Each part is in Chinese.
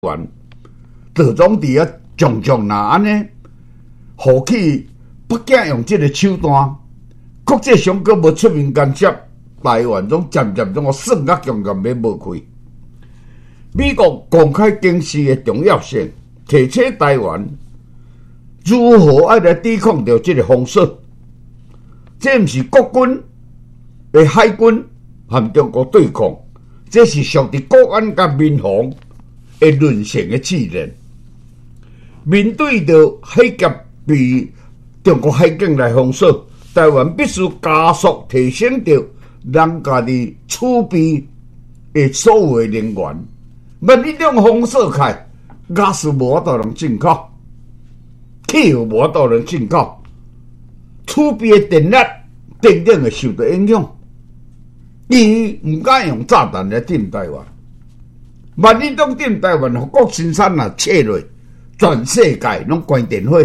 湾，赵总伫啊常常拿安尼，互去北京用这个手段，国际上阁无出面干涉，台湾总渐渐总算甲强要无开。美国公开警示的重要性，提醒台湾如何爱来抵抗着这个封锁。这毋是国军的海军和中国对抗，这是属于国安甲民防的沦陷的试炼。面对着海峡被中国海警来封锁，台湾必须加速提升着咱家己储备的所有的能源。万一这种封锁开，假使无法度能进口，汽油无法度能进口，储备的电力定定会受到影响。伊唔敢用炸弹来点台湾，万一当点台湾，各生产啊切落，全世界拢关电火，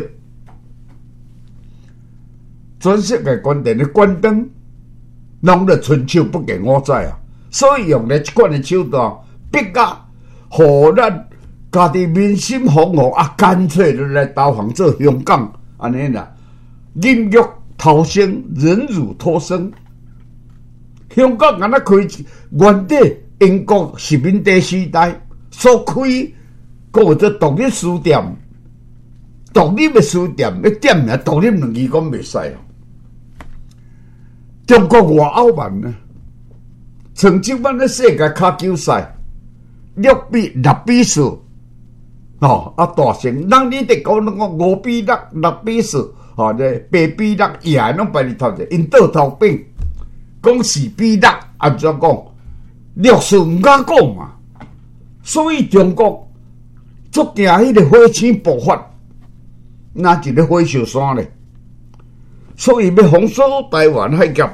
全世界关电的关灯，拢咧伸手不见五指啊！所以用咧这款的手段，逼甲互咱家己民心惶惶啊，干脆就来投降做香港安尼啦，忍辱逃生，忍辱脱生。香港敢若开原底英国殖民地时代所开，个有做独立书店，独立的书店要点名独立两字讲袂使哦。中国外澳版呢，曾经办咧世界卡球赛6-4哦，啊大成，人你得讲5-6、6-4，哦，这8-6赢拢排伫头者，因倒头饼，讲4-6，按怎讲？历史毋敢讲嘛，所以中国足惊迄个火星爆发，哪一个火烧山咧？所以要封锁台湾海峡，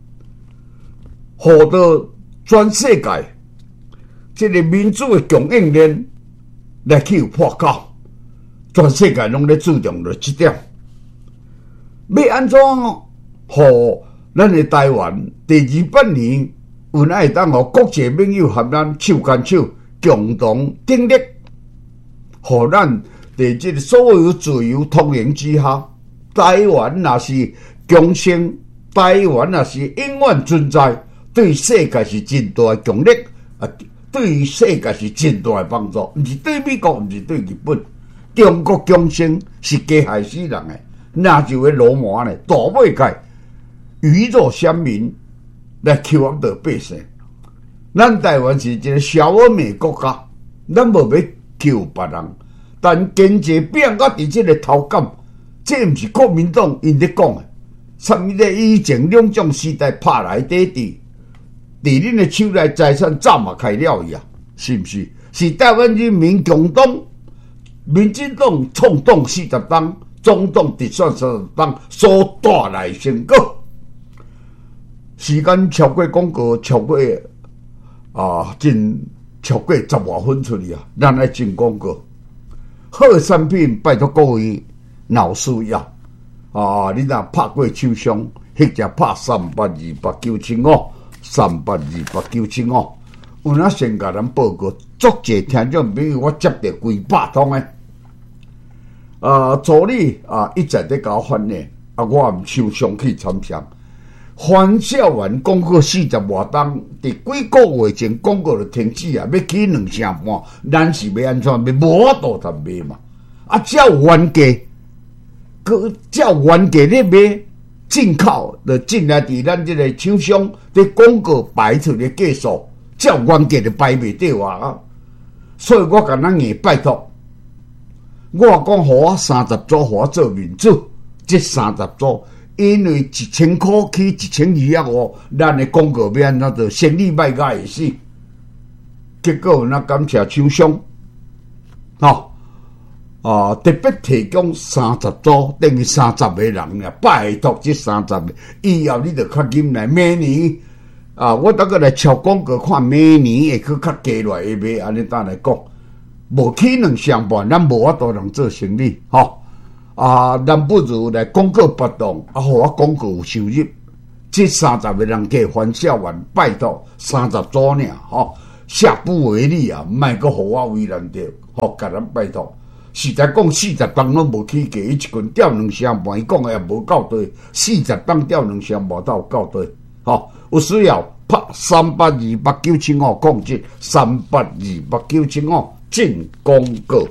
互到全世界这个民主的供应链来去有破口，全世界拢咧注重着这点。要安怎互咱的台湾第28年有爱当互国际盟友和咱手牵手共同鼎力，互咱伫这个所有自由通行之下，台湾若是强盛，台湾若是永远存在，对世界是真大的强力啊！对世界是真大的帮助，毋是对美国，毋是对日本。中国强盛是加害死人的，哪就会罗马呢？大尾界鱼肉乡民来扣压着百姓。咱台湾是一个小而美国家，咱无要扣别人，但经济变到伫这个头感，这毋是国民党因咧讲的。什么咧？以前两种时代拍来底底。伫恁的手内财产早嘛开了呀，是毋是？是台湾人民共党、民进党创党40党、总统直选30党所带来成果。时间超过广告，超过超过10多分出去啊！咱来进广告。好的产品，拜托各位老需要你若拍过手伤，或者拍3828975。3828975，有哪先甲咱报告，足济听众朋友，我接到几百通诶。助理一直在甲我反映，我毋受伤去参详。范孝元广告40多档，伫几个月前广告就停止啊，要起2成半，咱是要安怎？要无法度通卖嘛？照原价，照原价咧卖。进口就进来伫咱这个厂商的广告摆出的价数，照原价就摆袂到啊！所以我甲咱硬拜托，我讲互我30组，互我做面子，这30组，因为1000块起1250，咱的广告要安怎做？生意歹甲会死。结果那感谢厂商，特别提供30组，等于30个人呀，拜托这30个，以后你就较紧来。明年我等个来敲广告，看明年会去较加落会卖，安尼单来讲，无起2成半，咱无法度能做生意，咱不如来广告不动，互我广告有收入。这30个人给范孝元，拜托30组尔，下不为例啊，莫阁互我为难着。 甲咱拜托。实在讲40磅拢无起价，伊一群钓两声半，伊讲的也无到对，40磅钓两声无到对，有需要拍3828975控制3828975进广告。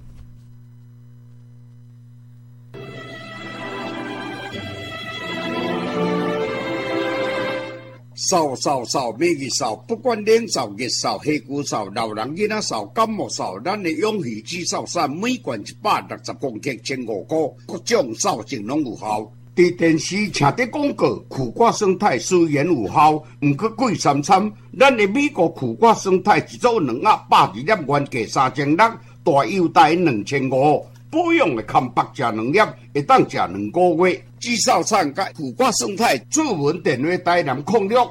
扫，每日扫，不管冷扫、热扫、黑骨扫、老人囡仔扫、感冒扫，咱的永续止扫伞每罐160公克，1,500块，各种扫净拢有效。伫电视请得广告，苦瓜生态虽然有效，毋过贵三餐。咱的美国苦瓜生态一组2盒，120粒原价3600，大优待2500。保养的康白食2粒，会当食2个月。至少产甲苦瓜生态主文电话台南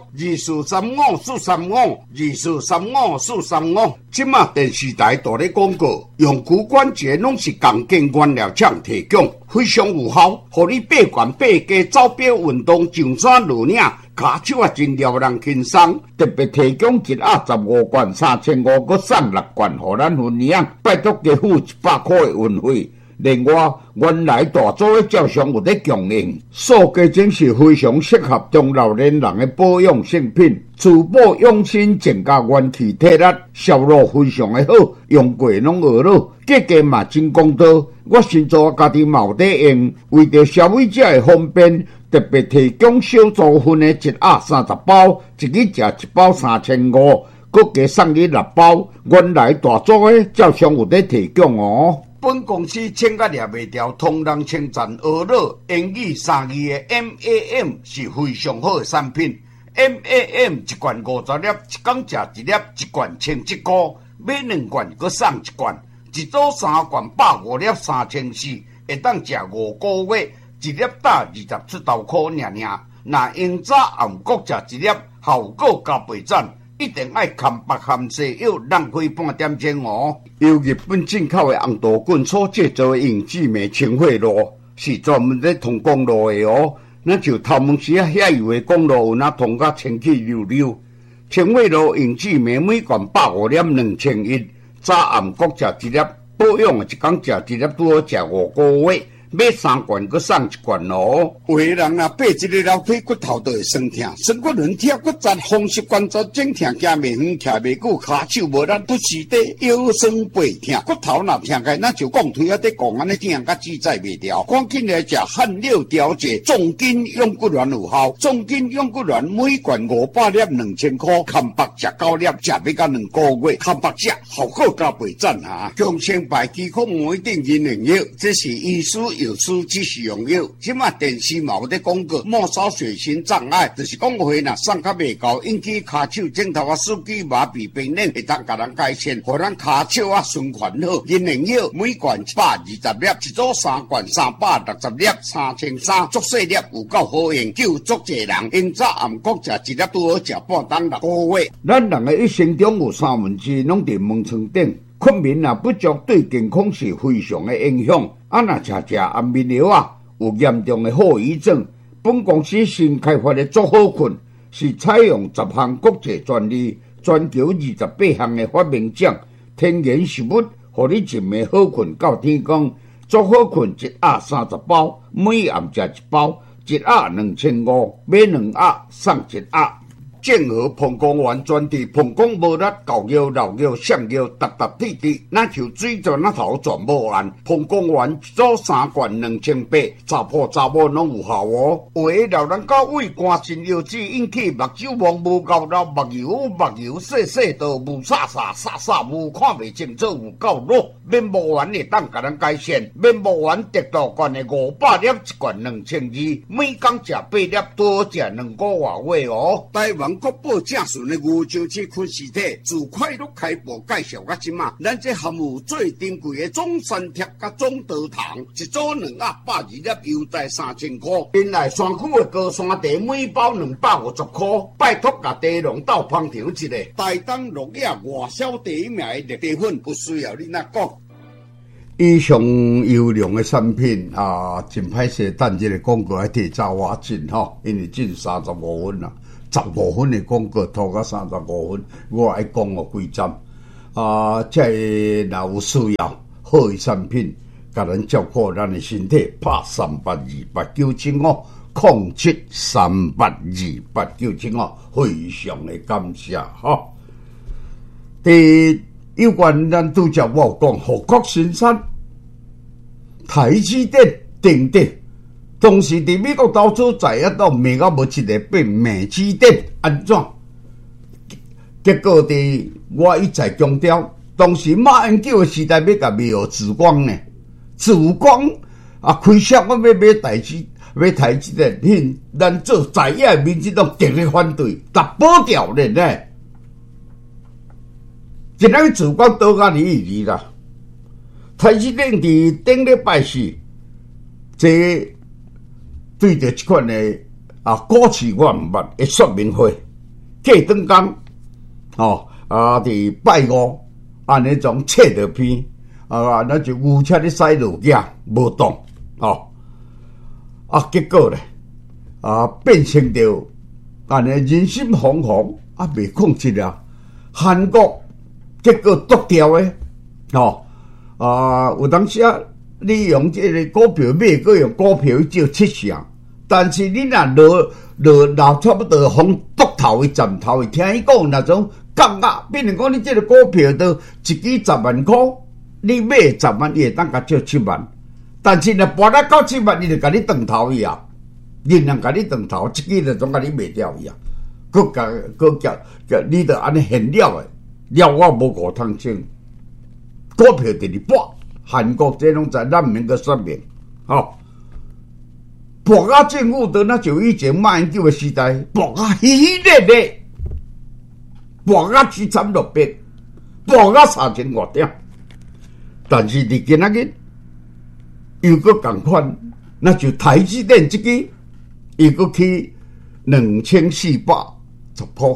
0624354524352435。即马电视台大咧广告，用骨关节拢是钢筋原料厂提供，非常有效，互你爬悬爬低走表运动上山落岭，骹手啊真撩人轻松。特别提供1盒15罐3500，搁送6罐，互咱分享。拜托加付100块的运费。另外，原来大组的照相有咧供应，塑胶真是非常适合中老年人的保养性品，自保养生增加元气体力，销路非常的好，用过拢学了，价格嘛真公道。我先做家己嘛有在用，为着消费者的方便，特别提供小组分的1盒30包，一日食1包3500，搁加送你6包。原来大组的照相有咧提供哦。本公司请甲掠袂掉，同人称赞学了英语3字的 MAM 是非常好的产品。MAM 一罐50粒，一天食1粒，一罐1,700块，买2罐搁送1罐，一组3罐150粒3400，会当食5个月，一粒打20出头块尔。若用早暗各食1粒，效果加倍赞。一定爱含白含西药，浪费半点钟哦。由日本进口的红豆棍所制造的永志美清血露，是专门在通公路的哦。那就头毛时遐油的公路有那通甲清气溜溜。清血露永志美每罐150粒2100，早暗各食1粒，保养的一天食1粒，拄好食5个月。买3罐，搁送1罐哦。有的人若爬一个楼梯，骨头都会酸痛，酸骨轮贴骨折，风湿关节整痛，行袂远，徛袂久，骹手无力，不时地腰酸背痛，骨头若痛开，那就讲腿啊在讲安尼痛，甲自在袂掉。赶紧来食汗六调节重筋用骨丸有效，重筋用骨丸每罐500粒2000块，看白食9粒，食要到2个月，看白食效果加倍赞哈。强生牌肌壳膜一定银灵药，这是医师。有书只是用药，即马电视嘛有咧广告，末梢血型障碍，就是讲话若送较袂够，引起骹手指头啊、手指麻痹、病人会当甲人改善，互咱骹手啊循环好。银灵药每罐120粒，一组3罐360粒，3300，足细粒有够好用，救足济人。因早暗各食1粒拄好食半当6个月。咱人的一生中有1/3拢伫门床顶。困眠啊不足对健康是非常的影响。若吃安眠药啊，有严重的后遗症。本公司新开发的足好困，是采用10项国际专利，全球28项的发明奖，天然食物，互你一暝好困到天光。足好困1盒30包，每暗食1包，1盒2500，买2盒送1盒。健和膀胱丸专治膀胱无力、狗腰、老腰、上腰、滴滴，那就水泉那头全无完。膀胱丸一组3罐2800，查甫查某拢有效哦。有的老人家胃寒真腰子，引起目睭望无够老，目油细细道，雾煞雾看袂清楚，有够弱。面膜丸会当甲咱改善，面膜丸得到罐的500粒，一罐2200，每天食8粒，多食2个月哦。台湾国宝正顺的牛樟芝昆实体，自快乐开播介绍到即马，咱这含有最珍贵的中山贴甲中德糖，一组2盒120粒，优待3000块。原来山区的高山茶每包250块，拜托甲茶农斗捧场一下。台东落叶外销第一名的绿茶粉，不需要你那讲。以上优良的产品啊，真歹势，等这个广告还提早我进吼，因为进35分啦，15分的广告拖到35分，我爱讲几站才会若有需要好的产品，甲咱照顾咱的身体，拍3828973073828975，非常的感谢哈。有关咱拄则我有讲，富国新山、台积电等等，当时伫美国投资在一到美国无一个变美积电安怎？结果我一再强调，当时马英九的时代要甲美国紫光呢，紫光开设我要买台积电，咱做在野民进党极力反对，但保掉了呢。一咱紫光倒甲你啦，台积电伫顶礼拜四，这对着这款的股市我毋捌的说明会，过转工伫拜五安尼种切着片那就牛车咧驶路架无动结果咧变成着安尼人心惶惶袂控制了，韩国。结果剁掉诶，有当时你用这个股票买，佮用股票只有7成，但是你若差不多风剁头的站头的，听伊讲那种降价，比如讲你这个股票都一支10万块，你买10万，伊会当甲借7万，但是若博到7万，伊就甲你断头伊啊，人人甲你断头，一支就总甲你卖掉伊啊，佮叫你就安尼现了诶。了我无5通钱，股票第二博，韩国这拢在咱免个说明，博啊政府的那就以前马英九的时代，博啊稀稀咧咧，博啊7600，博啊3500点，但是伫今仔日又搁共款，那就台积电这支又搁去2410块。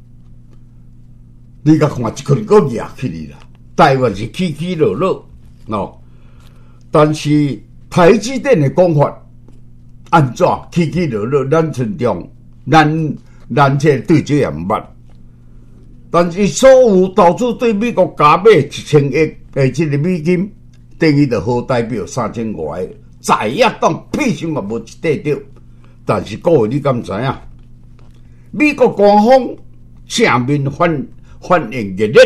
你甲看一群个压起嚟啦，台湾是起起落落但是台积电的讲法安怎起起落落，咱村中咱这对这也毋捌。但是所有投资对美国加买1000亿的这个美金，等于就好代表3000外，在野党屁想也无一块着。但是各位你敢知影？美国官方正面反应热烈，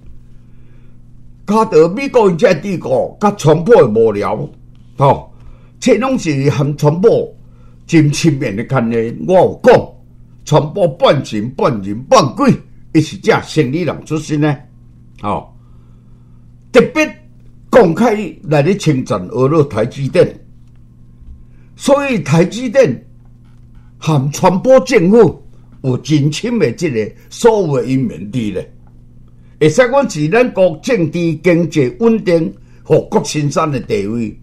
加到美国因这帝国甲川普的幕僚，这拢是含川普真亲密的关系。我有讲，川普半神半人半鬼，伊是正生理人出身呢。特别公开来咧称赞俄罗台积电，所以台积电含川普政府。有真深的这个所有的因缘伫咧，会使讲是咱国政治经济稳定、富国新山的地位，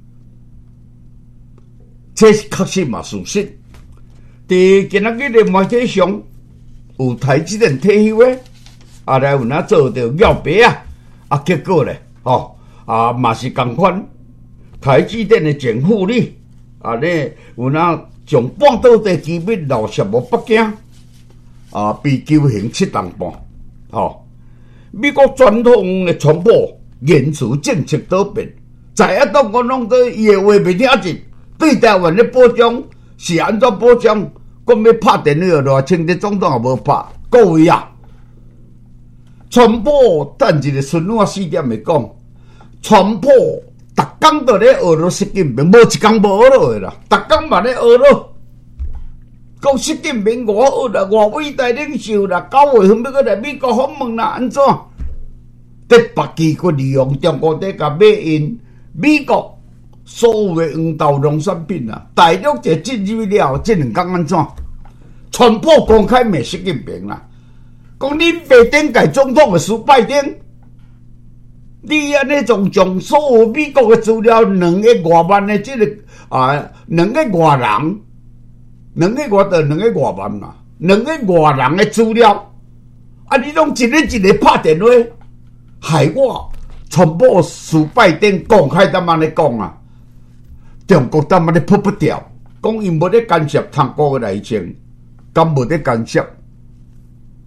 这是确实嘛事实。伫今仔日的媒体上，有台积电退休诶，来有哪做着尿白结果咧，嘛是共款，台积电的前副理咧有哪将半导体机密漏泄无北京。被囚刑7年半，美国传统的传播言辞政策多变，在一党我拢对伊的话袂听进，对台湾的保障是安怎保障？讲要拍电话落，清德总统也无拍，各位啊，传播等一个孙我4点会讲，传播逐工都咧俄罗斯金平，无一工无学落的啦，逐工嘛咧学落。讲习近平偌好啦，偌伟大领袖啦，9月份要搁来美国访问啦，安怎？得别机去利用中国在甲买因美国所有的黄豆农产品啦，大陆就进入了，这2天安怎？全部公开骂习近平啦，讲恁拜登改总统的输拜登，你安尼将所有美国的资料2亿多万的这个2亿多人。2个外到2个外万嘛，2个外人的资料，你拢一个一个拍电话，害我全部输拜登公开他妈咧讲啊，中国他妈咧扑不掉，讲伊无咧干涉韩国的内政，敢无咧干涉？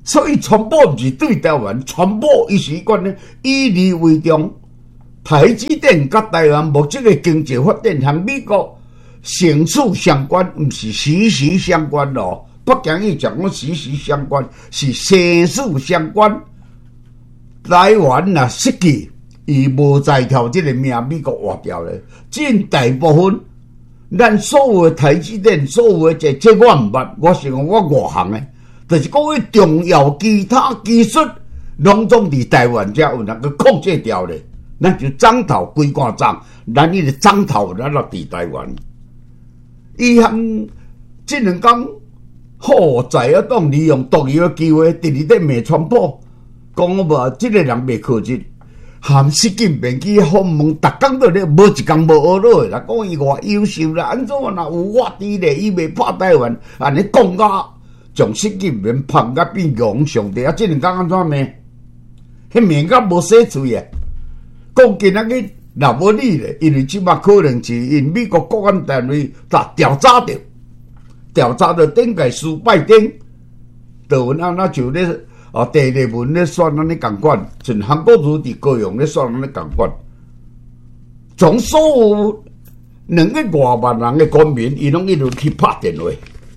所以川普毋是对台湾，川普伊是讲呢以利为重。台积电甲台湾目前的经济发展和美国生死相关，毋是息息相关咯。北京伊讲息息相关，是生死相关。台湾若失去，伊无再条这个命，美国换掉咧。真大部分，咱所有的台积电，所有的这我毋捌，我是讲我外行的，就是讲迄重要其他技术，拢总伫台湾遮有能够控制掉咧。咱就涨头归挂涨，咱迄个涨头咱落伫台湾。伊含这两天好在啊，当利用独有的机会，直直在骂川普，讲我无这个人袂客气，含习近平去访问，逐工都咧无一工无学落啦，讲伊偌优秀啦，安怎若有我伫咧，伊袂拍台湾，安尼讲到将习近平捧甲变皇上帝啊！这两天安怎骂？迄骂甲无洗嘴啊！讲今仔日若无你咧，因为即马可能是因美国国安单位调查着顶个苏拜登，就阮那就咧第二文咧选安尼共款，像韩国瑜伫高雄咧选安尼共款，从所有2个外万人的公民，伊拢一路去拍电话，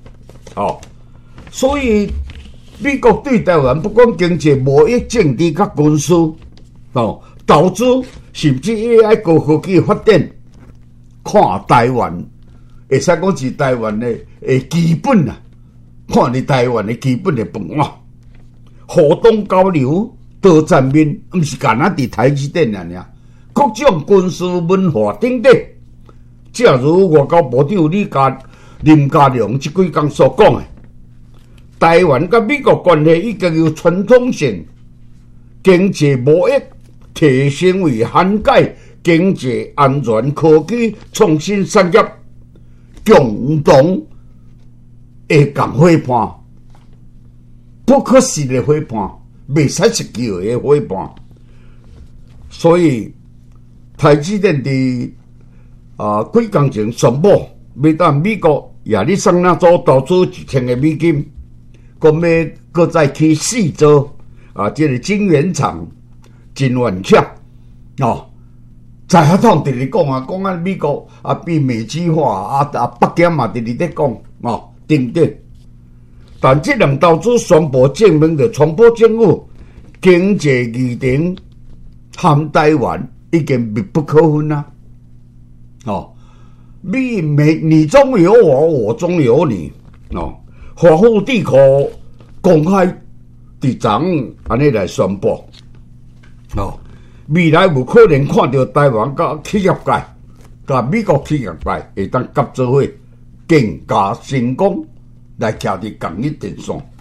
所以美国对台湾不管经济、贸易、政治甲军事，投资甚至 AI 高科技发展，看台湾，会使讲是台湾的基本啊，看你台湾的基本的饭碗，互动交流多层面，毋是干那伫台积电尔，各种军事文化等等。正如外交部长林佳龙即几天所讲的，台湾甲美国关系已经由传统性经济贸易提升为涵盖经济、安全、科技、创新产业共同会共伙伴，不可思议的伙伴，袂使失去的伙伴。所以台积电伫几工前宣布，要当美国亚利桑那州投资1000个美金，讲要搁再去4座这个晶圆厂。真冤巧在遐通直直讲讲美国变美资化北京嘛直直在讲等等。但这两投资宣布证明着川普政府经济议程和台湾已经密不可分啦。你中有我，我中有你华府智库公开伫昨安尼来宣布。未来有可能看到台湾甲企业界、甲美国企业界会当合作伙更加成功来徛伫同一阵线。